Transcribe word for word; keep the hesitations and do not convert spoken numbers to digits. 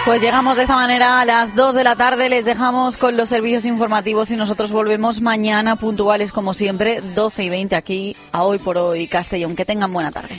Pues llegamos de esta manera a las dos de la tarde, les dejamos con los servicios informativos y nosotros volvemos mañana puntuales como siempre, doce y veinte aquí a Hoy por Hoy Castellón. Que tengan buena tarde.